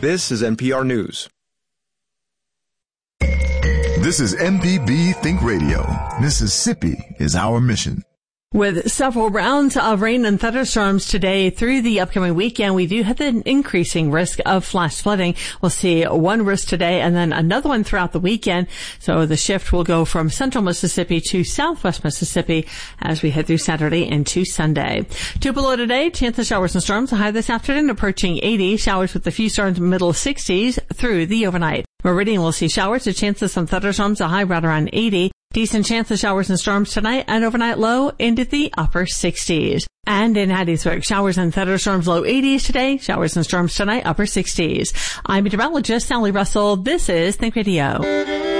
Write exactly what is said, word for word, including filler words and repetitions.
This is N P R News. This is M P B Think Radio. Mississippi is our mission. With several rounds of rain and thunderstorms today through the upcoming weekend, we do have an increasing risk of flash flooding. We'll see one risk today and then another one throughout the weekend. So the shift will go from central Mississippi to southwest Mississippi as we head through Saturday into Sunday. Two below today, chance of showers and storms. A high this afternoon approaching eighty. Showers with a few storms middle sixties through the overnight. Meridian will see showers. A chance of some thunderstorms. A high right around eighty. Decent chance of showers and storms tonight, and overnight low into the upper sixties. And in Hattiesburg, showers and thunderstorms low eighties today, showers and storms tonight, upper sixties. I'm meteorologist Sally Russell. This is Think Radio.